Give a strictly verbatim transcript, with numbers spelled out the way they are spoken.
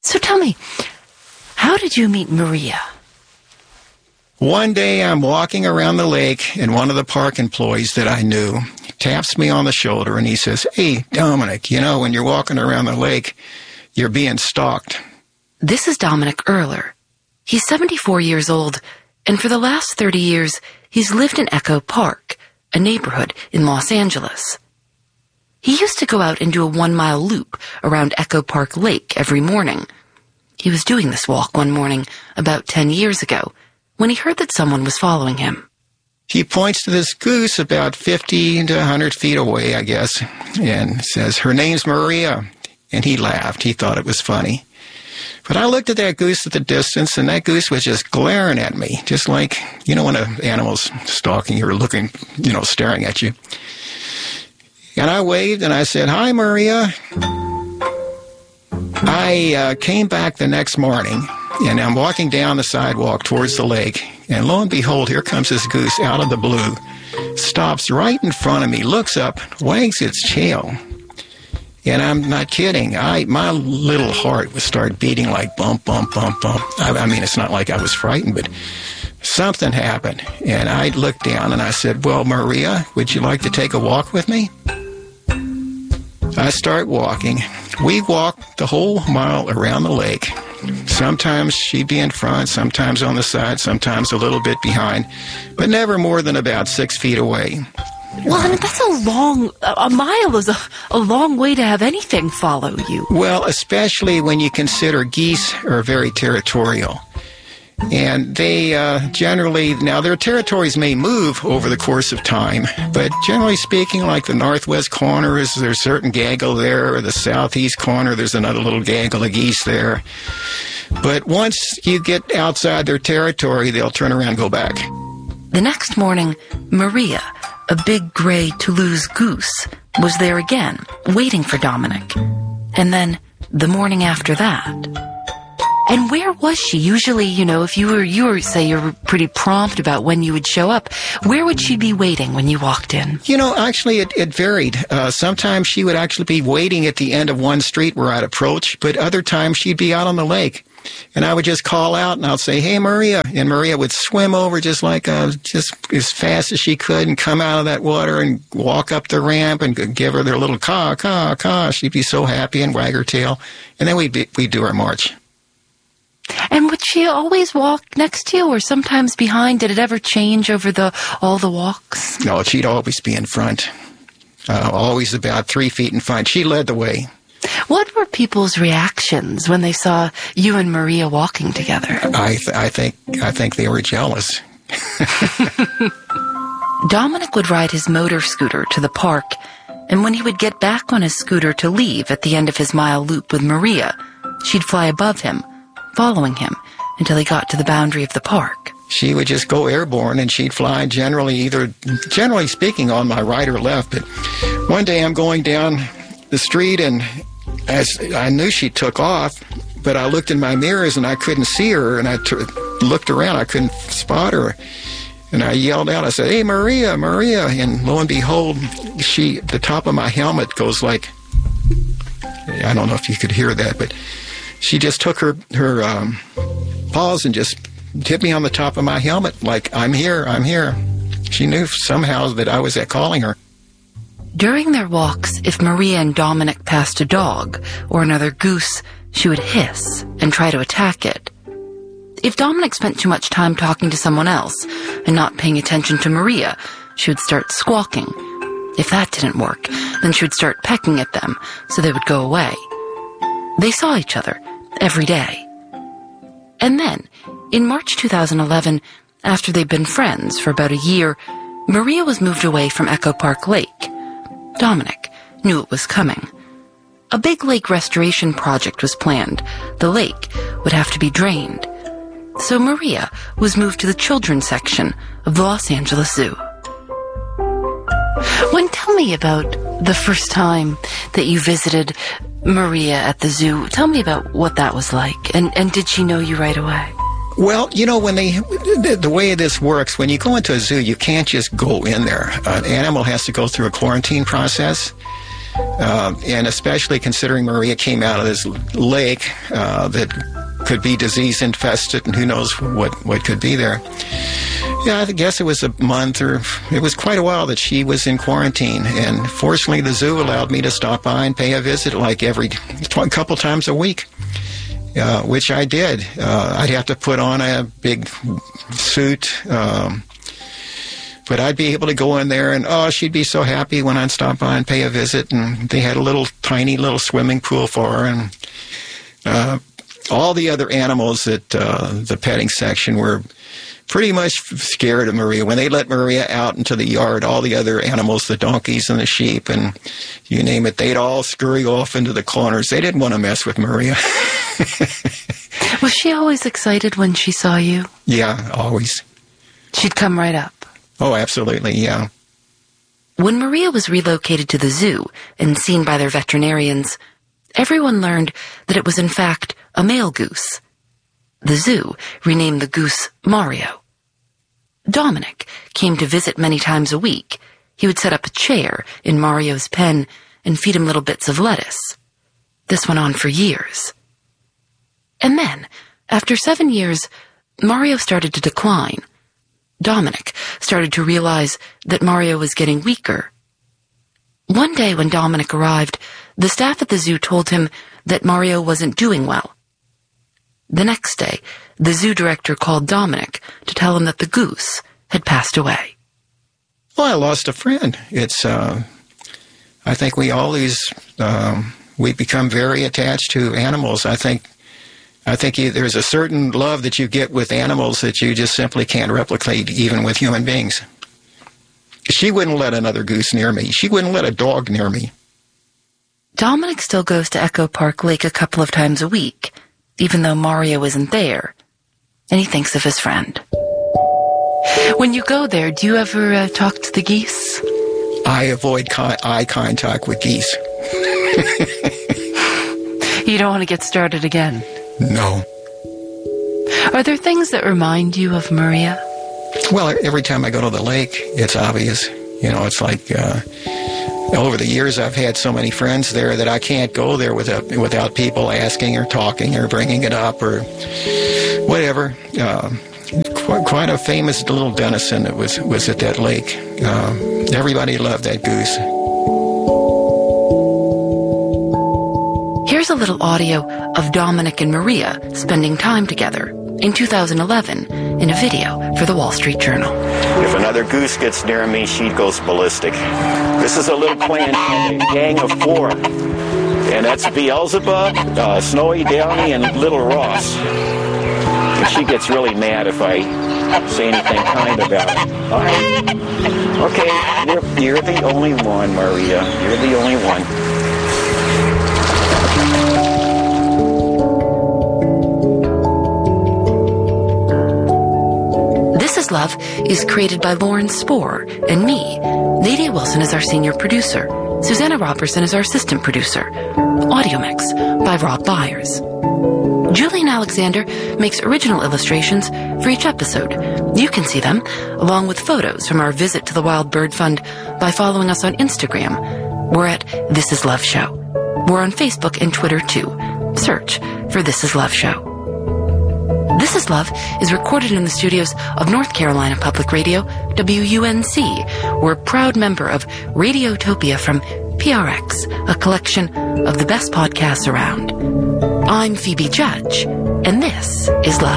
So tell me, how did you meet Maria? One day I'm walking around the lake, and one of the park employees that I knew taps me on the shoulder, and he says, "Hey, Dominic, you know, when you're walking around the lake, you're being stalked." This is Dominic Erler. He's seventy-four years old, and for the last thirty years, he's lived in Echo Park, a neighborhood in Los Angeles. He used to go out and do a one-mile loop around Echo Park Lake every morning. He was doing this walk one morning about ten years ago when he heard that someone was following him. He points to this goose about fifty to one hundred feet away, I guess, and says, "Her name's Maria." And he laughed. He thought it was funny. But I looked at that goose at the distance, and that goose was just glaring at me, just like, you know, when an animal's stalking you or looking, you know, staring at you. And I waved, and I said, "Hi, Maria." I uh, came back the next morning, and I'm walking down the sidewalk towards the lake, and lo and behold, here comes this goose out of the blue, stops right in front of me, looks up, wags its tail. And I'm not kidding. I my little heart would start beating like bump, bump, bump, bump. I, I mean, it's not like I was frightened, but something happened. And I looked down and I said, "Well, Maria, would you like to take a walk with me?" I start walking. We walked the whole mile around the lake. Sometimes she'd be in front, sometimes on the side, sometimes a little bit behind, but never more than about six feet away. Well, I mean, that's a long, a mile is a, a long way to have anything follow you. Well, especially when you consider geese are very territorial. And they uh, generally, now their territories may move over the course of time, but generally speaking, like the northwest corner, is there's a certain gaggle there, or the southeast corner, there's another little gaggle of geese there. But once you get outside their territory, they'll turn around and go back. The next morning, Maria, a big gray Toulouse goose, was there again, waiting for Dominic. And then the morning after that. And where was she? Usually, you know, if you were, you were, say, you're pretty prompt about when you would show up, where would she be waiting when you walked in? You know, actually, it, it varied. Uh, sometimes she would actually be waiting at the end of one street where I'd approach, but other times she'd be out on the lake. And I would just call out, and I'd say, "Hey, Maria." And Maria would swim over just like, uh, just as fast as she could and come out of that water and walk up the ramp and give her their little caw, caw, caw. She'd be so happy and wag her tail. And then we'd, be, we'd do our march. And would she always walk next to you or sometimes behind? Did it ever change over the all the walks? No, she'd always be in front, uh, always about three feet in front. She led the way. What were people's reactions when they saw you and Maria walking together? I, th- I think I think they were jealous. Dominic would ride his motor scooter to the park, and when he would get back on his scooter to leave at the end of his mile loop with Maria, she'd fly above him, following him until he got to the boundary of the park. She would just go airborne, and she'd fly generally either, generally speaking, on my right or left. But one day I'm going down the street, and as I knew she took off, but I looked in my mirrors and I couldn't see her, and I t- looked around, I couldn't spot her. And I yelled out, I said, "Hey, Maria, Maria." And lo and behold, she, the top of my helmet goes like, I don't know if you could hear that, but she just took her, her um, paws and just hit me on the top of my helmet like, "I'm here, I'm here." She knew somehow that I was at calling her. During their walks, if Maria and Dominic passed a dog or another goose, she would hiss and try to attack it. If Dominic spent too much time talking to someone else and not paying attention to Maria, she would start squawking. If that didn't work, then she would start pecking at them so they would go away. They saw each other every day. And then, in March two thousand eleven, after they'd been friends for about a year, Maria was moved away from Echo Park Lake. Dominic knew it was coming. A big lake restoration project was planned. The lake would have to be drained. So Maria was moved to the children's section of the Los Angeles Zoo. When tell me about the first time that you visited Maria at the zoo. Tell me about what that was like. And, and did she know you right away? Well, you know, when they, the, the way this works, when you go into a zoo, you can't just go in there. An animal has to go through a quarantine process. Uh, and especially considering Maria came out of this lake uh, that could be disease infested, and who knows what, what could be there. Yeah, I guess it was a month, or it was quite a while that she was in quarantine. And fortunately, the zoo allowed me to stop by and pay a visit like every tw- couple times a week, uh, which I did. Uh, I'd have to put on a big suit, um, but I'd be able to go in there, and oh, she'd be so happy when I'd stop by and pay a visit. And they had a little tiny little swimming pool for her, and uh, all the other animals at uh, the petting section were pretty much scared of Maria. When they let Maria out into the yard, all the other animals, the donkeys and the sheep and you name it, they'd all scurry off into the corners. They didn't want to mess with Maria. Was she always excited when she saw you? Yeah, always. She'd come right up. Oh, absolutely, yeah. When Maria was relocated to the zoo and seen by their veterinarians, everyone learned that it was in fact a male goose. The zoo renamed the goose Mario. Dominic came to visit many times a week. He would set up a chair in Mario's pen and feed him little bits of lettuce. This went on for years. And then, after seven years, Mario started to decline. Dominic started to realize that Mario was getting weaker. One day when Dominic arrived, the staff at the zoo told him that Mario wasn't doing well. The next day, the zoo director called Dominic to tell him that the goose had passed away. Well, I lost a friend. It's, uh, I think we always, um, we become very attached to animals. I think, I think you, there's a certain love that you get with animals that you just simply can't replicate even with human beings. She wouldn't let another goose near me. She wouldn't let a dog near me. Dominic still goes to Echo Park Lake a couple of times a week, even though Mario isn't there, and he thinks of his friend. When you go there, do you ever uh, talk to the geese? I avoid con- eye contact with geese. You don't want to get started again? No. Are there things that remind you of Maria? Well, every time I go to the lake, it's obvious. You know, it's like... Uh, Over the years, I've had so many friends there that I can't go there without without people asking or talking or bringing it up or whatever. Uh, quite, quite a famous little Denison that was, was at that lake. Uh, everybody loved that goose. Here's a little audio of Dominic and Maria spending time together in two thousand eleven in a video for the Wall Street Journal. If another goose gets near me, she goes ballistic. This is a little clan, a gang of four. And that's Beelzebub, uh, Snowy Downy, and Little Ross. And she gets really mad if I say anything kind about it. All right. Okay, you're, you're the only one, Maria. You're the only one. This is Love is created by Lauren Spohr and me. Nadia Wilson is our senior producer. Susanna Robertson is our assistant producer. Audio mix by Rob Byers. Julian Alexander makes original illustrations for each episode. You can see them, along with photos from our visit to the Wild Bird Fund, by following us on Instagram. We're at This Is Love Show. We're on Facebook and Twitter, too. Search for This Is Love Show. This Is Love is recorded in the studios of North Carolina Public Radio, W U N C. We're a proud member of Radiotopia from P R X, a collection of the best podcasts around. I'm Phoebe Judge, and this is Love.